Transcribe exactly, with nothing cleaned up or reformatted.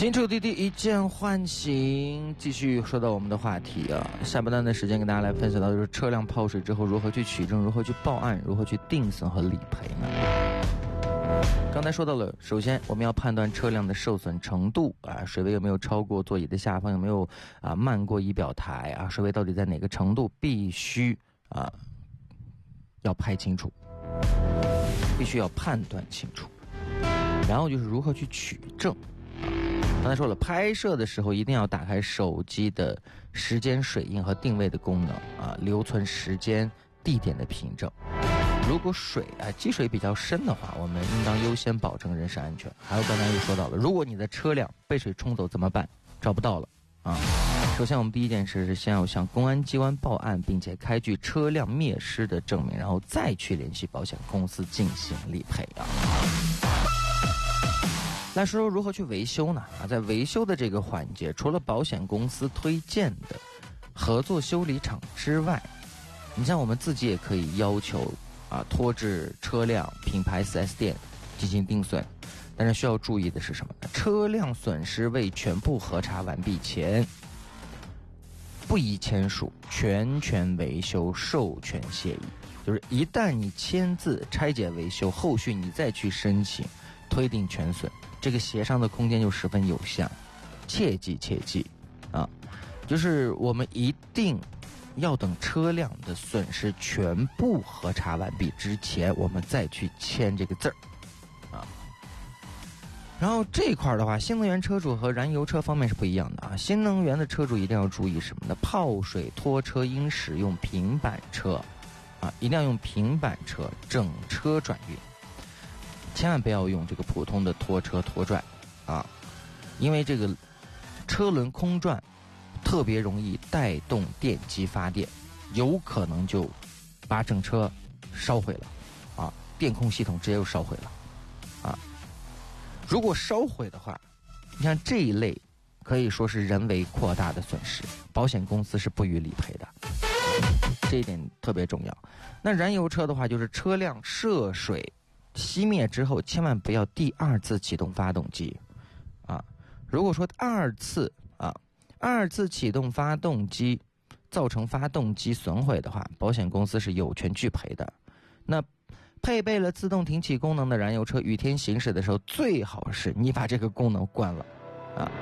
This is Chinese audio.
新出滴滴一键唤醒，继续说到我们的话题啊。下半段的时间跟大家来分享到就是车辆泡水之后如何去取证，如何去报案，如何去定损和理赔呢？刚才说到了，首先我们要判断车辆的受损程度啊，水位有没有超过座椅的下方，有没有啊漫过仪表台啊，水位到底在哪个程度，必须啊要拍清楚，必须要判断清楚。然后就是如何去取证。刚才说了，拍摄的时候一定要打开手机的时间水印和定位的功能啊，留存时间、地点的凭证。如果水啊积水比较深的话，我们应当优先保证人身安全。还有刚才又说到了，如果你的车辆被水冲走怎么办？找不到了啊。首先我们第一件事是先要向公安机关报案，并且开具车辆灭失的证明，然后再去联系保险公司进行理赔啊。来说说如何去维修呢？啊，在维修的这个环节，除了保险公司推荐的合作修理厂之外，你像我们自己也可以要求啊拖至车辆品牌 四 S 店进行定损。但是需要注意的是什么呢？车辆损失未全部核查完毕前，不宜签署全权维修授权协议。就是一旦你签字拆解维修，后续你再去申请推定全损，这个协商的空间就十分有限。切记切记啊，就是我们一定要等车辆的损失全部核查完毕之前，我们再去签这个字儿啊。然后这一块的话，新能源车主和燃油车方面是不一样的啊。新能源的车主一定要注意什么呢？泡水拖车应使用平板车啊，一定要用平板车整车转运，千万不要用这个普通的拖车拖拽啊，因为这个车轮空转特别容易带动电机发电，有可能就把整车烧毁了啊，电控系统直接就烧毁了啊。如果烧毁的话，你看这一类可以说是人为扩大的损失，保险公司是不予理赔的，这一点特别重要。那燃油车的话，就是车辆涉水熄灭之后，千万不要第二次启动发动机啊。如果说二次啊二次启动发动机造成发动机损毁的话，保险公司是有权拒赔的。那配备了自动停启功能的燃油车，雨天行驶的时候，最好是你把这个功能关了啊。